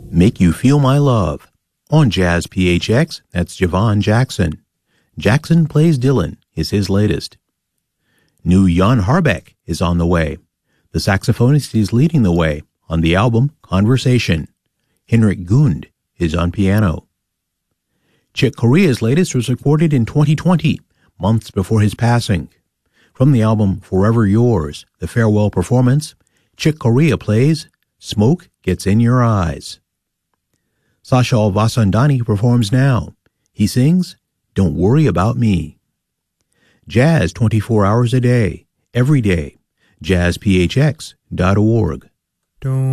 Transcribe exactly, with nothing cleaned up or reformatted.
Make You Feel My Love. On Jazz P H X, that's Javon Jackson. Jackson Plays Dylan is his latest. New Jan Harbeck is on the way. The saxophonist is leading the way on the album Conversation. Henrik Gund is on piano. Chick Corea's latest was recorded in twenty twenty, months before his passing. From the album Forever Yours, the farewell performance, Chick Corea plays Smoke Gets in Your Eyes. Sachal Vasandani performs now. He sings Don't Worry About Me. Jazz twenty-four hours a day, every day. jazz p h x dot org. Don't